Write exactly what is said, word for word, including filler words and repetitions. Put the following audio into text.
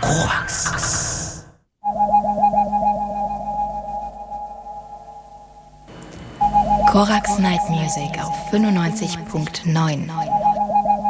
Korax. Korax Night Music auf fünfundneunzig Komma neun.